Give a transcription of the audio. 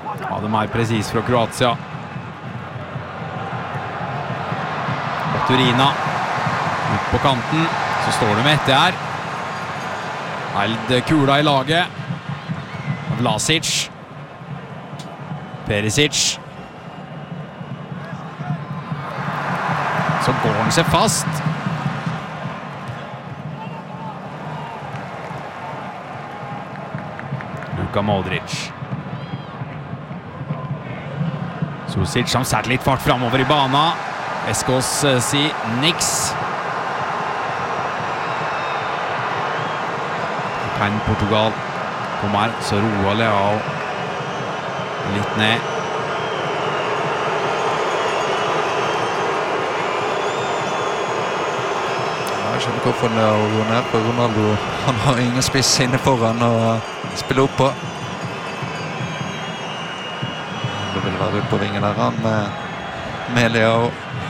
Ja, de precis fra Kroatia. Turina ut på kanten, så står de etter her. Held kula i laget. Vlasic. Perisic. Så går han seg fast. Luka Modric. Susic som setter litt fart fremover i bana. Eskås sier niks. Kaptein Portugal kommer, så roer Leao litt ned. Jeg skjønner hvorfor Leao går ned på Ronaldo. Han har ingen spiss inne foran å spille opp på. Det vil være ut på vingen der han med Leao.